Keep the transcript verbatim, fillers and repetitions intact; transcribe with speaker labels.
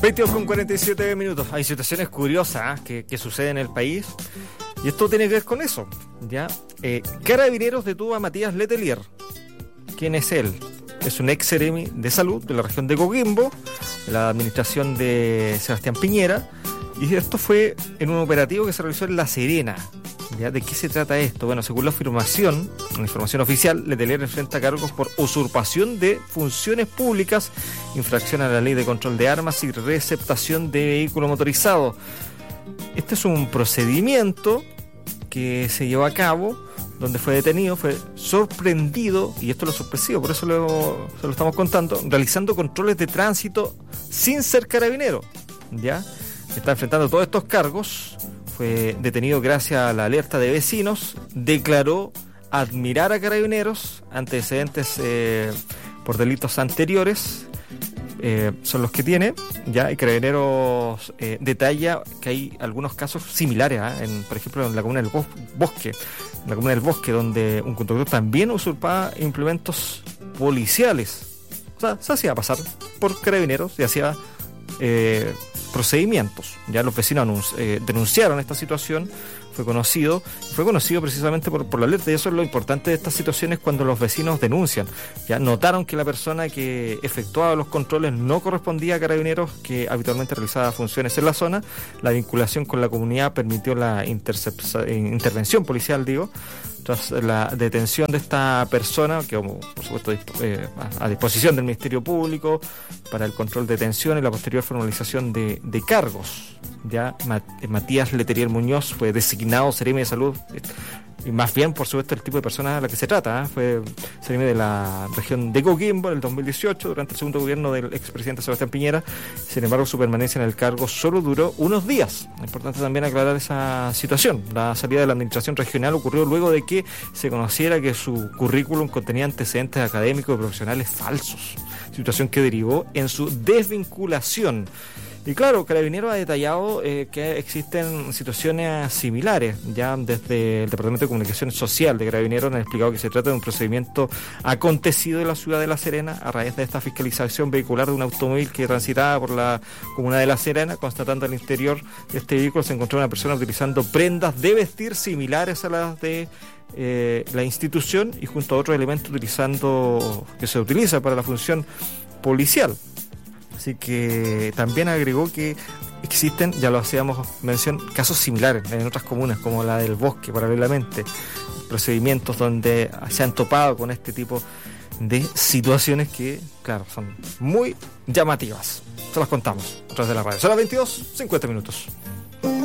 Speaker 1: veintidós con cuarenta y siete minutos. Hay situaciones curiosas ¿eh? que, que suceden en el país. Y esto tiene que ver con eso. ¿Ya? Eh, Carabineros detuvo a Matías Letelier. ¿Quién es él? Es un ex seremi de salud de la región de Coquimbo, de la administración de Sebastián Piñera. Y esto fue en un operativo que se realizó en La Serena. ¿Ya? ¿De qué se trata esto? Bueno, según la afirmación, la información oficial, Letelier enfrenta cargos por usurpación de funciones públicas, infracción a la ley de control de armas y receptación de vehículo motorizado. Este es un procedimiento que se llevó a cabo, donde fue detenido, fue sorprendido, y esto es lo sorpresivo, por eso lo, se lo estamos contando, realizando controles de tránsito sin ser carabinero. ¿Ya? Está enfrentando todos estos cargos. Fue detenido gracias a la alerta de vecinos, declaró admirar a Carabineros, antecedentes eh, por delitos anteriores, eh, son los que tiene, ya, y Carabineros eh, detalla que hay algunos casos similares, ¿eh? en, por ejemplo, en la comuna del Bosque, en la comuna del Bosque, donde un conductor también usurpaba implementos policiales, o sea, se hacía pasar por Carabineros y hacía eh, procedimientos. Ya los vecinos eh, denunciaron esta situación, fue conocido, fue conocido precisamente por, por la alerta, y eso es lo importante de estas situaciones cuando los vecinos denuncian. Ya notaron que la persona que efectuaba los controles no correspondía a Carabineros, que habitualmente realizaba funciones en la zona. La vinculación con la comunidad permitió la intervención policial, digo, tras la detención de esta persona, que por supuesto eh, a disposición del Ministerio Público para el control de detención y la posterior formalización de, de cargos. Ya Matías Letelier Muñoz fue designado seremi de salud, y más bien, por supuesto, el tipo de persona a la que se trata, ¿eh? Fue seremi de la región de Coquimbo en el dos mil dieciocho, durante el segundo gobierno del expresidente Sebastián Piñera. Sin embargo, su permanencia en el cargo solo duró unos días. Es importante también aclarar esa situación. La salida de la administración regional ocurrió luego de que se conociera que su currículum contenía antecedentes académicos y profesionales falsos, situación que derivó en su desvinculación. Y claro, Carabineros ha detallado eh, que existen situaciones similares. Ya desde el Departamento de Comunicación Social de Carabineros han explicado que se trata de un procedimiento acontecido en la ciudad de La Serena a raíz de esta fiscalización vehicular de un automóvil que transitaba por la comuna de La Serena, constatando al interior de este vehículo se encontró una persona utilizando prendas de vestir similares a las de eh, la institución, y junto a otros elementos utilizando que se utiliza para la función policial. Así que también agregó que existen, ya lo hacíamos mención, casos similares en otras comunas, como la del Bosque, paralelamente, procedimientos donde se han topado con este tipo de situaciones que, claro, son muy llamativas. Se las contamos a través de la radio. Son las veintidós, cincuenta minutos.